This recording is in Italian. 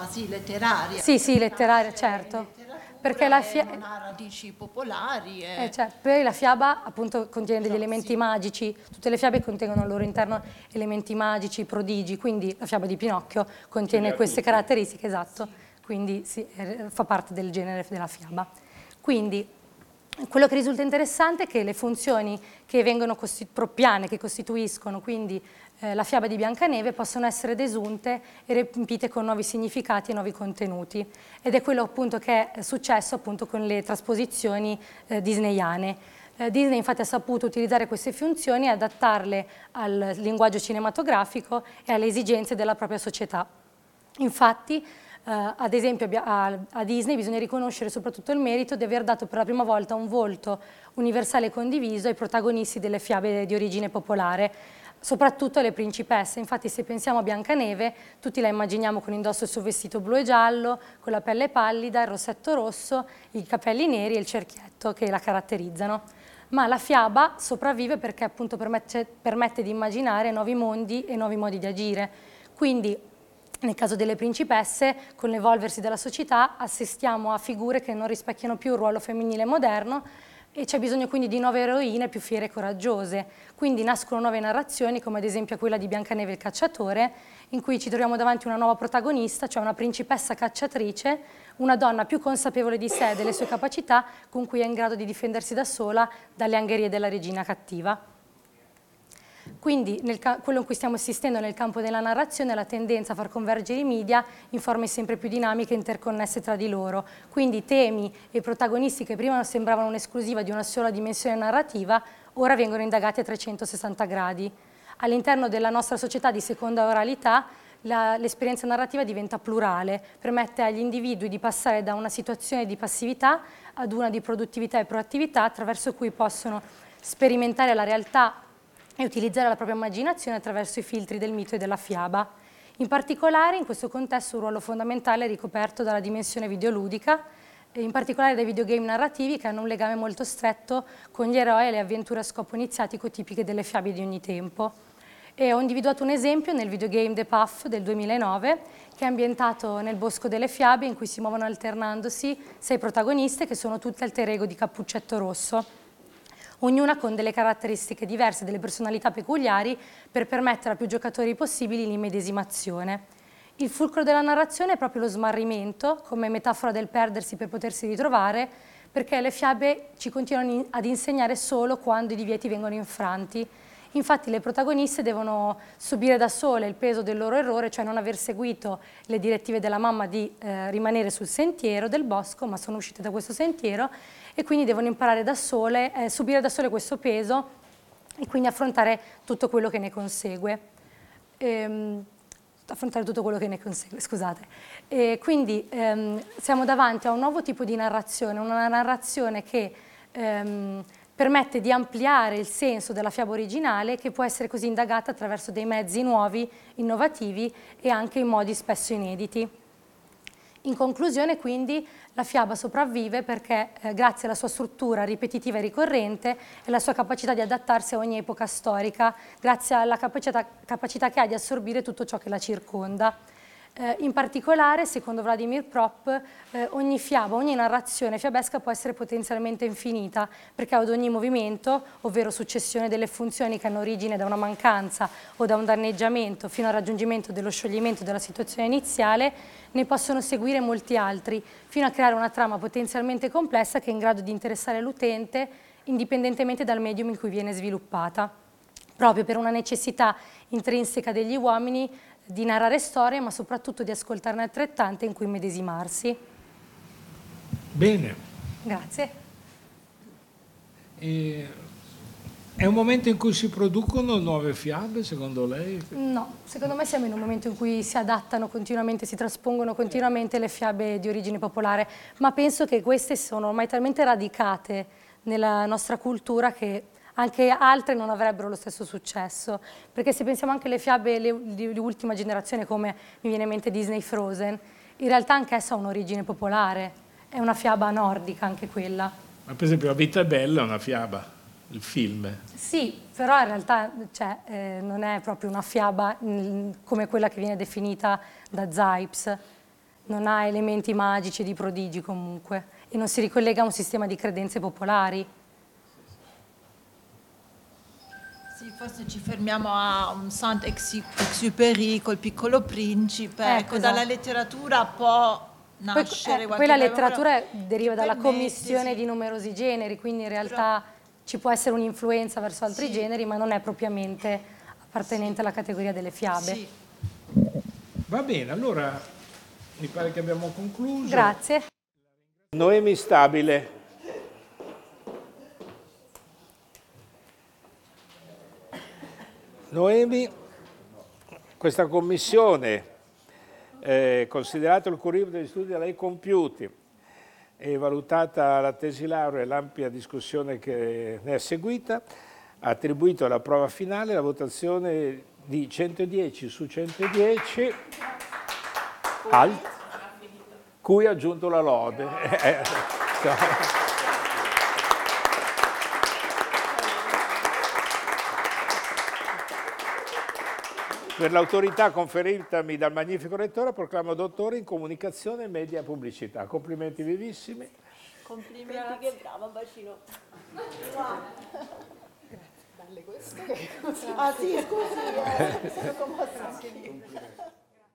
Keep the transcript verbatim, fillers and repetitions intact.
quasi letteraria. Sì, sì, letteraria, certo. Perché la fiaba non ha radici popolari. E... Eh, cioè, poi la fiaba appunto contiene degli elementi sì. magici, tutte le fiabe contengono al loro interno elementi magici, prodigi, quindi la fiaba di Pinocchio contiene queste tutti. caratteristiche, esatto, sì. quindi sì, fa parte del genere della fiaba. Quindi quello che risulta interessante è che le funzioni che vengono piane, che costituiscono quindi eh, la fiaba di Biancaneve possono essere desunte e riempite con nuovi significati e nuovi contenuti, ed è quello appunto che è successo appunto con le trasposizioni eh, disneyane. Eh, Disney infatti ha saputo utilizzare queste funzioni e adattarle al linguaggio cinematografico e alle esigenze della propria società. Infatti Uh, ad esempio a, a Disney bisogna riconoscere soprattutto il merito di aver dato per la prima volta un volto universale e condiviso ai protagonisti delle fiabe di origine popolare, soprattutto alle principesse. Infatti se pensiamo a Biancaneve tutti la immaginiamo con indosso il suo vestito blu e giallo, con la pelle pallida, il rossetto rosso, i capelli neri e il cerchietto che la caratterizzano. Ma la fiaba sopravvive perché appunto permette, permette di immaginare nuovi mondi e nuovi modi di agire. Quindi nel caso delle principesse, con l'evolversi della società, assistiamo a figure che non rispecchiano più il ruolo femminile moderno e c'è bisogno quindi di nuove eroine più fiere e coraggiose. Quindi nascono nuove narrazioni, come ad esempio quella di Biancaneve il cacciatore, in cui ci troviamo davanti una nuova protagonista, cioè una principessa cacciatrice, una donna più consapevole di sé e delle sue capacità, con cui è in grado di difendersi da sola dalle angherie della regina cattiva. Quindi nel quello in cui stiamo assistendo nel campo della narrazione è la tendenza a far convergere i media in forme sempre più dinamiche e interconnesse tra di loro. Quindi temi e protagonisti che prima sembravano un'esclusiva di una sola dimensione narrativa, ora vengono indagati a trecentosessanta gradi. All'interno della nostra società di seconda oralità l'esperienza narrativa diventa plurale, permette agli individui di passare da una situazione di passività ad una di produttività e proattività, attraverso cui possono sperimentare la realtà e utilizzare la propria immaginazione attraverso i filtri del mito e della fiaba. In particolare, in questo contesto, un ruolo fondamentale è ricoperto dalla dimensione videoludica, e in particolare dai videogame narrativi che hanno un legame molto stretto con gli eroi e le avventure a scopo iniziatico tipiche delle fiabe di ogni tempo. E ho individuato un esempio nel videogame The Puff del duemilanove, che è ambientato nel Bosco delle Fiabe, in cui si muovono alternandosi sei protagoniste che sono tutte alter ego di Cappuccetto Rosso, ognuna con delle caratteristiche diverse, delle personalità peculiari, per permettere a più giocatori possibili l'immedesimazione. Il fulcro della narrazione è proprio lo smarrimento, come metafora del perdersi per potersi ritrovare, perché le fiabe ci continuano ad insegnare solo quando i divieti vengono infranti. Infatti le protagoniste devono subire da sole il peso del loro errore, cioè non aver seguito le direttive della mamma di eh, rimanere sul sentiero del bosco, ma sono uscite da questo sentiero e quindi devono imparare da sole, eh, subire da sole questo peso e quindi affrontare tutto quello che ne consegue. Ehm, affrontare tutto quello che ne consegue, scusate. E quindi ehm, siamo davanti a un nuovo tipo di narrazione, una narrazione che ehm, permette di ampliare il senso della fiaba originale, che può essere così indagata attraverso dei mezzi nuovi, innovativi e anche in modi spesso inediti. In conclusione, quindi, la fiaba sopravvive perché, eh, grazie alla sua struttura ripetitiva e ricorrente e alla sua capacità di adattarsi a ogni epoca storica, grazie alla capacità, capacità che ha di assorbire tutto ciò che la circonda. Eh, in particolare, secondo Vladimir Prop, eh, ogni fiaba, ogni narrazione fiabesca può essere potenzialmente infinita, perché ad ogni movimento, ovvero successione delle funzioni che hanno origine da una mancanza o da un danneggiamento fino al raggiungimento dello scioglimento della situazione iniziale, ne possono seguire molti altri, fino a creare una trama potenzialmente complessa che è in grado di interessare l'utente indipendentemente dal medium in cui viene sviluppata, proprio per una necessità intrinseca degli uomini di narrare storie, ma soprattutto di ascoltarne altrettante in cui medesimarsi. Bene. Grazie. E è un momento in cui si producono nuove fiabe, secondo lei? No, secondo me siamo in un momento in cui si adattano continuamente, si traspongono continuamente le fiabe di origine popolare, ma penso che queste sono ormai talmente radicate nella nostra cultura che anche altre non avrebbero lo stesso successo, perché se pensiamo anche alle fiabe di ultima generazione, come mi viene in mente Disney Frozen, in realtà anch'essa ha un'origine popolare, è una fiaba nordica anche quella. Ma per esempio La vita è bella è una fiaba, il film. Sì, però in realtà cioè, eh, non è proprio una fiaba mh, come quella che viene definita da Zipes. non ha elementi magici di prodigi comunque e non si ricollega a un sistema di credenze popolari. Sì, forse ci fermiamo a un Saint-Exupéry col Piccolo Principe, Ecco, ecco, esatto. dalla letteratura può Poi, nascere eh, qualche poi la lavoro letteratura deriva che dalla permette, commissione sì. di numerosi generi, quindi in realtà ci può essere un'influenza verso altri Sì. generi, ma non è propriamente appartenente alla categoria delle fiabe. Sì. Va bene, allora mi pare che abbiamo concluso. Grazie. Noemi Stabile. Noemi, questa commissione, eh, considerato il curriculum degli studi da lei compiuti e valutata la tesi laurea e l'ampia discussione che ne è seguita, ha attribuito alla prova finale la votazione di centodieci su centodieci, al, cui ha aggiunto la lode. Per l'autorità conferitami dal magnifico rettore, proclamo dottore in comunicazione, media e pubblicità. Complimenti vivissimi. Complimenti, che brava, bacino. Dalle questo. Ah sì, scusi, eh, sono commossa anche lì.